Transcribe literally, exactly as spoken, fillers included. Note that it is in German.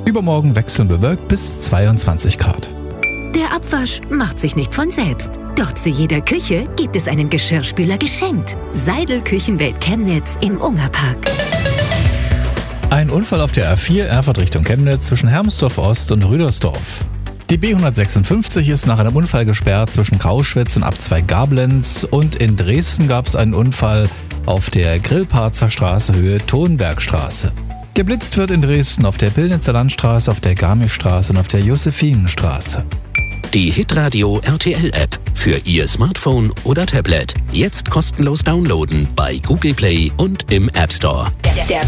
Übermorgen wechseln bewölkt bis zweiundzwanzig Grad. Der Abwasch macht sich nicht von selbst. Doch zu jeder Küche gibt es einen Geschirrspüler geschenkt. Seidel Küchenwelt Chemnitz im Ungerpark. Ein Unfall auf der A vier Erfurt Richtung Chemnitz zwischen Hermsdorf Ost und Rüdersdorf. Die B hundertsechsundfünfzig ist nach einem Unfall gesperrt zwischen Grauschwitz und Abzweig Gablenz, und in Dresden gab es einen Unfall auf der Grillparzer Straße Höhe Thonbergstraße. Geblitzt wird in Dresden auf der Pillnitzer Landstraße, auf der Garmischstraße und auf der Josephinenstraße. Die Hitradio R T L App für Ihr Smartphone oder Tablet. Jetzt kostenlos downloaden bei Google Play und im App Store. Der